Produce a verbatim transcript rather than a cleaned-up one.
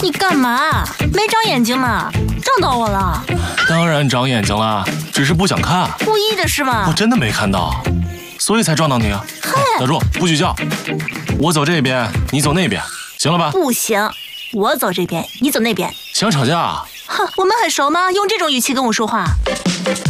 你干嘛？没长眼睛吗？撞到我了？ 当然长眼睛了，只是不想看。 故意的是吗？ 我真的没看到，所以才撞到你啊！打住，不许叫！我走这边，你走那边，行了吧？ 不行，我走这边，你走那边。 想吵架？ 哼，我们很熟吗？用这种语气跟我说话。